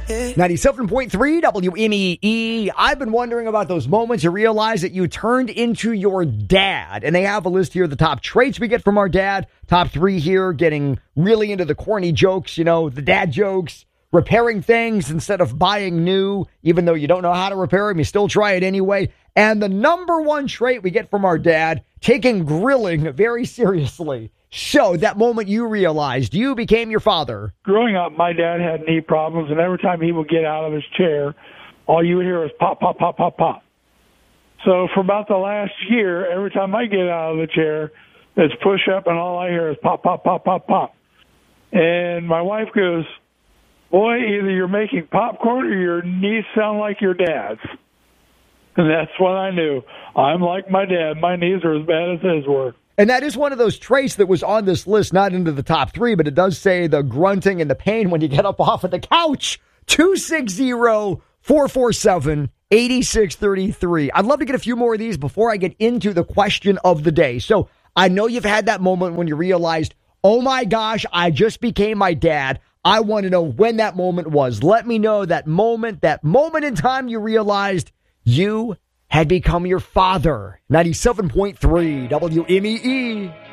97.3 WMEE. I've been wondering about those moments you realize that you turned into your dad. And they have a list here of the top traits we get from our dad. Top 3 here, getting really into the corny jokes, the dad jokes. Repairing things instead of buying new, even though you don't know how to repair them, you still try it anyway. And the number one trait we get from our dad, taking grilling very seriously. So that moment you realized you became your father. Growing up, my dad had knee problems, and every time he would get out of his chair, all you would hear was pop, pop, pop, pop, pop. So for about the last year, every time I get out of the chair, it's push up, and all I hear is pop, pop, pop, pop, pop. And my wife goes, boy, either you're making popcorn or your knees sound like your dad's. And that's when I knew. I'm like my dad. My knees are as bad as his were. And that is one of those traits that was on this list, not into the top 3, but it does say the grunting and the pain when you get up off of the couch. 260-447-8633. I'd love to get a few more of these before I get into the question of the day. So I know you've had that moment when you realized, oh my gosh, I just became my dad. I want to know when that moment was. Let me know that moment in time you realized you had become your father. 97.3 WMEE.